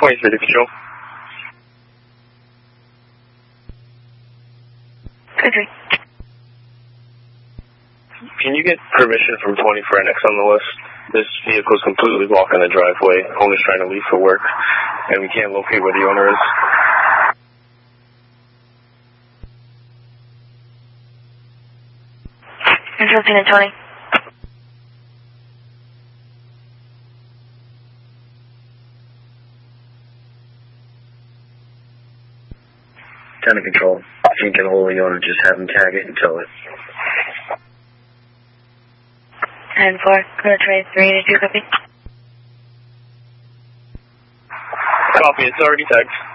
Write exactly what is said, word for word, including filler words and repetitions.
twenty-three to control. twenty-three. Can you get permission from twenty for an X on the list? This vehicle is completely blocking the driveway. Owner's trying to leave for work, and we can't locate where the owner is. fifteen and twenty. ten to control. If you can get a hold of the owner, just have him tag it and tow it. ten four, clear twenty-three to two, copy. Copy, it's already tagged.